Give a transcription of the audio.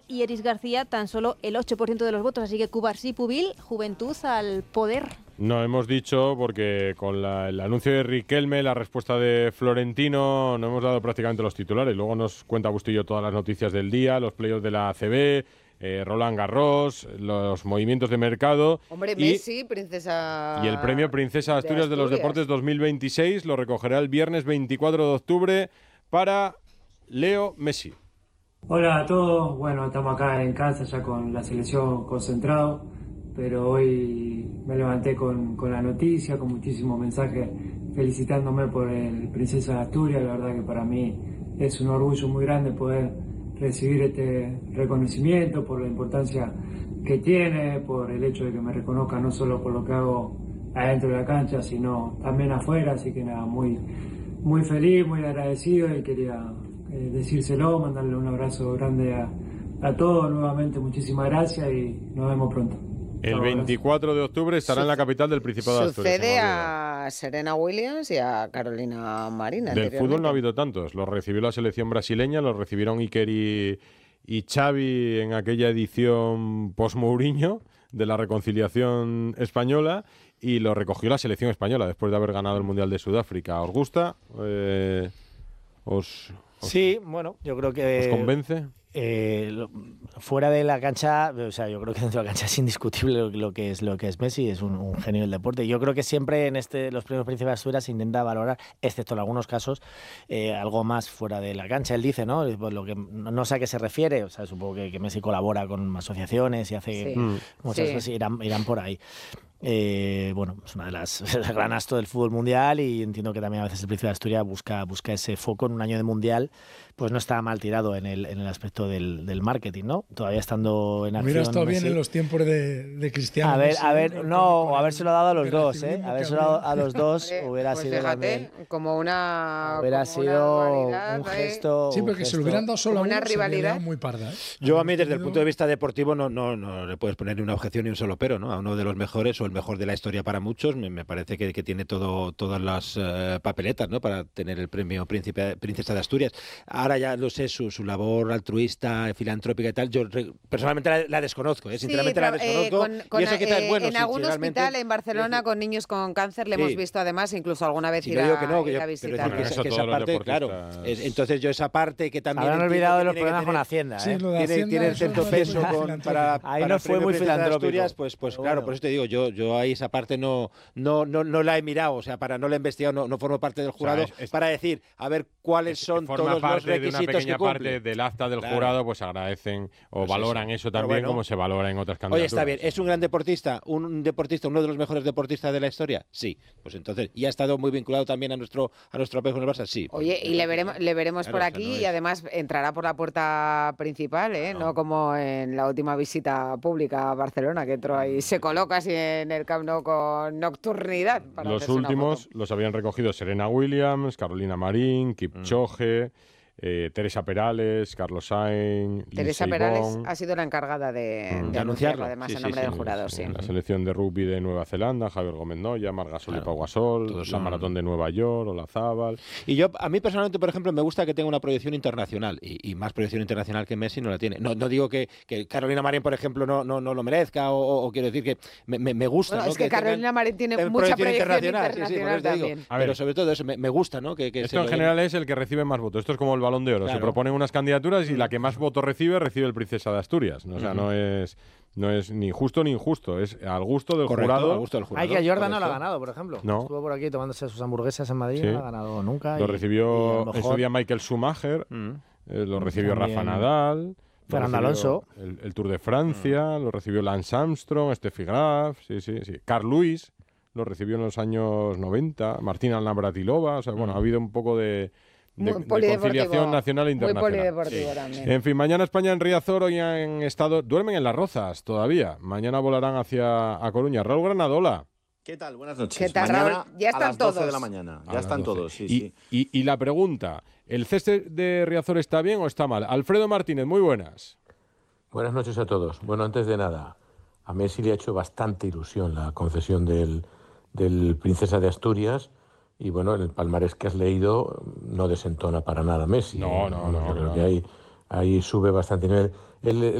y Eris García tan solo el 8% de los votos. Así que Cubarsí-Pubil, Juventud al poder. No hemos dicho, porque con el anuncio de Riquelme, la respuesta de Florentino, no hemos dado prácticamente los titulares. Luego nos cuenta Bustillo todas las noticias del día, los playoffs de la ACB, Roland Garros, los movimientos de mercado. Hombre, Messi, princesa... Y el premio Princesa de Asturias de los Deportes 2026 lo recogerá el viernes 24 de octubre para Leo Messi. Hola a todos, bueno, estamos acá en casa ya con la selección concentrado, pero hoy me levanté con la noticia, con muchísimos mensajes felicitándome por el Princesa de Asturias. La verdad que para mí es un orgullo muy grande poder recibir este reconocimiento, por la importancia que tiene, por el hecho de que me reconozca no solo por lo que hago adentro de la cancha, sino también afuera. Así que nada, muy feliz, muy agradecido, y quería decírselo, mandarle un abrazo grande a todos. Nuevamente muchísimas gracias y nos vemos pronto. El 24 de octubre estará en la capital del Principado de Asturias. Sucede a Serena Williams y a Carolina Marín. Del fútbol no ha habido tantos. Los recibió la selección brasileña, los recibieron Iker y Xavi en aquella edición post-Mourinho de la reconciliación española, y lo recogió la selección española después de haber ganado el Mundial de Sudáfrica. ¿Os gusta? Sí, bueno, yo creo que... ¿Os convence? Fuera de la cancha, o sea, yo creo que dentro de la cancha es indiscutible lo que es Messi, es un genio del deporte. Yo creo que siempre en los premios Príncipe de Asturias se intenta valorar, excepto en algunos casos, algo más fuera de la cancha. Él dice, ¿no? Pues lo que no sé a qué se refiere, o sea, supongo que Messi colabora con asociaciones y hace muchas cosas, irán por ahí. Bueno, es una de las el gran astro del fútbol mundial, y entiendo que también a veces el Príncipe de Asturias busca ese foco en un año de mundial. Pues no está mal tirado en el aspecto del marketing, ¿no? Todavía estando en acción. Hubiera estado bien en los tiempos de Cristiano. Habérselo dado a los dos, ¿eh? Habérselo dado a los dos hubiera pues sido fíjate, también, como una... hubiera como sido una un gesto. Sí, porque si lo hubieran dado solo a una uno, rivalidad sería muy parda, ¿eh? Yo a mí, desde el punto de vista deportivo, no le puedes poner ni una objeción ni un solo pero, ¿no? A uno de los mejores, o el mejor de la historia para muchos, me parece que tiene todas las papeletas, ¿no? Para tener el premio Princesa de Asturias. Ahora ya lo sé, su labor altruista, filantrópica y tal, yo personalmente la desconozco, sinceramente la desconozco. Y eso quizás es bueno. En algún hospital en Barcelona con niños con cáncer le hemos visto, además, incluso alguna vez ir a visitar. Que esa parte, claro. Entonces yo esa parte que también... Habrán olvidado de los problemas con Hacienda, ¿eh? Sí, lo de Hacienda, tiene cierto peso para ahí no fue muy filantrópico. Asturias, pues claro, por eso te digo, yo ahí esa parte no la he mirado, o sea, no la he investigado, no formo parte del jurado, para decir, a ver cuáles son todos los requisitos que cumple. Parte del acta del jurado, pues agradecen o valoran eso también, como se valora en otras candidaturas. Oye, está bien, ¿es un gran deportista? ¿Uno de los mejores deportistas de la historia? Sí, pues entonces, ¿y ha estado muy vinculado también a nuestro apego con el Barça? Sí. Oye, y le veremos claro, por aquí, y además entrará por la puerta principal, no como en la última visita pública a Barcelona, que entró ahí, se coloca así en el Camp Nou con nocturnidad. Los últimos los habían recogido Serena Williams, Carolina Marín, Kipchoge, Teresa Perales, Carlos Sainz, Teresa Perales ha sido la encargada de anunciarlo, además, en nombre del jurado. La selección de rugby de Nueva Zelanda, Javier Gómez Noya, Marc Gasol y Pau Gasol, la maratón de Nueva York, Olazábal. Y a mí personalmente, por ejemplo, me gusta que tenga una proyección internacional, y más proyección internacional que Messi no la tiene. No digo que Carolina Marín, por ejemplo, no lo merezca, o quiero decir que me gusta. Bueno, ¿no? es que Carolina Marín tiene mucha proyección internacional también. Pero sobre todo eso, me gusta, ¿no? Esto en general es el que recibe más votos. Esto es como el Balón de Oro. Claro. Se proponen unas candidaturas y la que más votos recibe el Princesa de Asturias. O sea, no es ni justo ni injusto, es al gusto del jurado. Al gusto del jurado. Ay, que Jordan no lo ha ganado, por ejemplo. No. Estuvo por aquí tomándose sus hamburguesas en Madrid, no ha ganado nunca. Lo recibió en su día Michael Schumacher, lo recibió Rafa Nadal. Fernando Alonso. El Tour de Francia, lo recibió Lance Armstrong, Steffi Graf, sí. Carl Lewis lo recibió en los años 90, Martina Navratilova, o sea, bueno, ha habido un poco de conciliación nacional e internacional. Muy polideportivo también. En fin, mañana España en Riazor, hoy han estado... Duermen en Las Rozas todavía. Mañana volarán hacia Coruña. Raúl Granadola. ¿Qué tal? Buenas noches. ¿Qué tal, mañana Raúl? Ya están a las 12 todos. de la mañana. Ya están todos, sí. Y la pregunta, ¿el césped de Riazor está bien o está mal? Alfredo Martínez, muy buenas. Buenas noches a todos. Bueno, antes de nada, a Messi le ha hecho bastante ilusión la concesión del Princesa de Asturias, y bueno, en el palmarés que has leído no desentona para nada Messi. No. Creo que ahí sube bastante nivel.